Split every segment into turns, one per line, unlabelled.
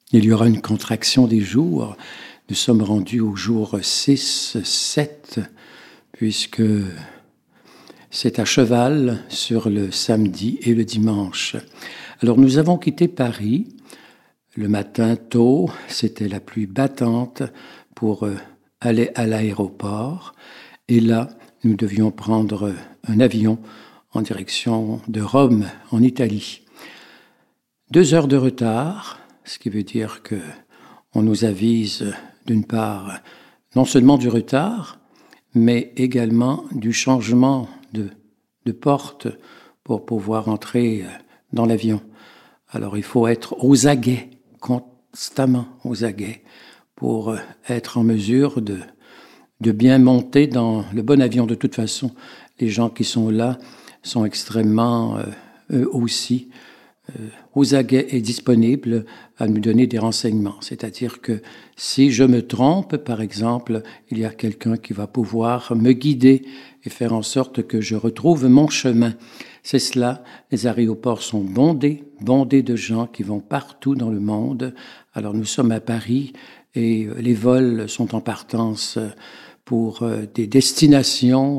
Il y aura une contraction des jours. Nous sommes rendus au jour 6, 7, puisque c'est à cheval sur le samedi et le dimanche. Alors nous avons quitté Paris le matin tôt, c'était la pluie battante pour aller à l'aéroport. Et là, nous devions prendre un avion en direction de Rome, en Italie. 2 heures de retard, ce qui veut dire que on nous avise d'une part non seulement du retard, mais également du changement de porte pour pouvoir entrer dans l'avion. Alors il faut être aux aguets, constamment aux aguets, pour être en mesure de bien monter dans le bon avion. De toute façon, les gens qui sont là sont extrêmement, eux aussi, aux aguets et disponibles à nous donner des renseignements. C'est-à-dire que si je me trompe, par exemple, il y a quelqu'un qui va pouvoir me guider et faire en sorte que je retrouve mon chemin. C'est cela, les aéroports sont bondés de gens qui vont partout dans le monde. Alors nous sommes à Paris et les vols sont en partance pour des destinations,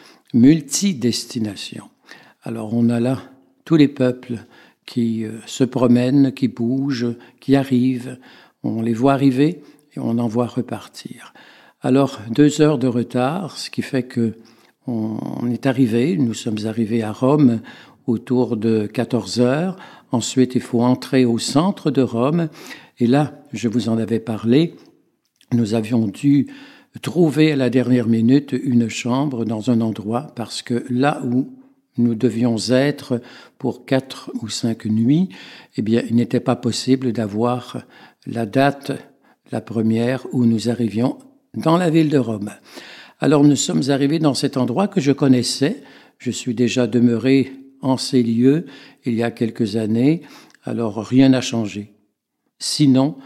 multidestinations. Alors on a là tous les peuples qui se promènent, qui bougent, qui arrivent. On les voit arriver et on en voit repartir. Alors 2 heures de retard, ce qui fait que on est arrivé, nous sommes arrivés à Rome autour de 14 heures. Ensuite, il faut entrer au centre de Rome. Et là, je vous en avais parlé, nous avions dû trouver à la dernière minute une chambre dans un endroit parce que là où nous devions être pour 4 ou 5 nuits, eh bien, il n'était pas possible d'avoir la date, la première, où nous arrivions dans la ville de Rome. Alors, nous sommes arrivés dans cet endroit que je connaissais. Je suis déjà demeuré en ces lieux il y a quelques années. Alors, rien n'a changé. Sinon,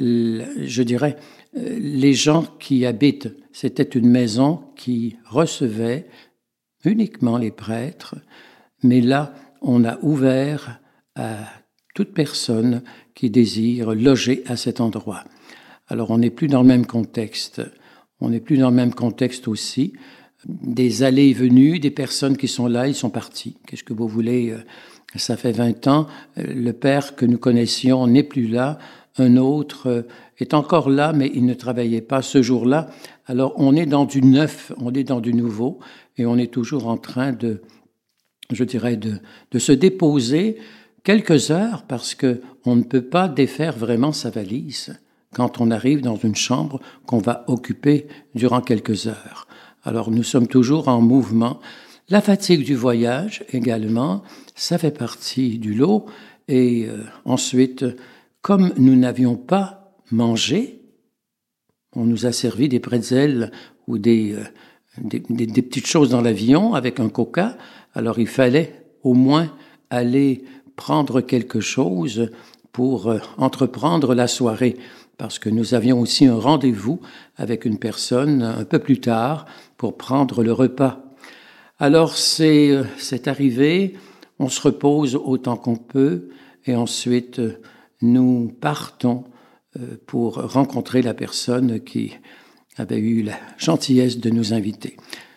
je dirais, les gens qui habitent, c'était une maison qui recevait uniquement les prêtres, mais là, on a ouvert à toute personne qui désire loger à cet endroit. Alors, on n'est plus dans le même contexte. On n'est plus dans le même contexte aussi. Des allées et venues, des personnes qui sont là, ils sont partis. Qu'est-ce que vous voulez? Ça fait 20 ans. Le père que nous connaissions n'est plus là. Un autre est encore là, mais il ne travaillait pas ce jour-là. Alors, on est dans du neuf, on est dans du nouveau, et on est toujours en train de se déposer quelques heures, parce que on ne peut pas défaire vraiment sa valise quand on arrive dans une chambre qu'on va occuper durant quelques heures. Alors, nous sommes toujours en mouvement. La fatigue du voyage, également, ça fait partie du lot. Et ensuite, comme nous n'avions pas mangé, on nous a servi des pretzels ou des petites choses dans l'avion avec un coca. Alors, il fallait au moins aller prendre quelque chose pour entreprendre la soirée, parce que nous avions aussi un rendez-vous avec une personne un peu plus tard pour prendre le repas. Alors, c'est arrivé, on se repose autant qu'on peut, et ensuite, nous partons pour rencontrer la personne qui avait eu la gentillesse de nous inviter.